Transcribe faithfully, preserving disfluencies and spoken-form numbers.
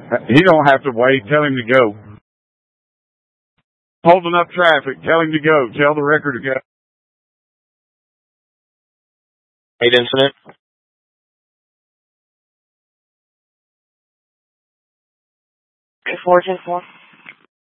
He don't have to wait. Tell him to go. Holding up traffic. Tell him to go. Tell the wrecker to go. Eight incident. four ten four.